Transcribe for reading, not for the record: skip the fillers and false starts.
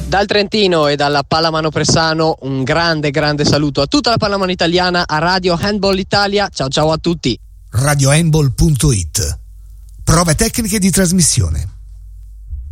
Dal Trentino e dalla Pallamano Pressano un grande saluto a tutta la pallamano italiana, a Radio Handball Italia. Ciao a tutti. radiohandball.it. Prove tecniche di trasmissione.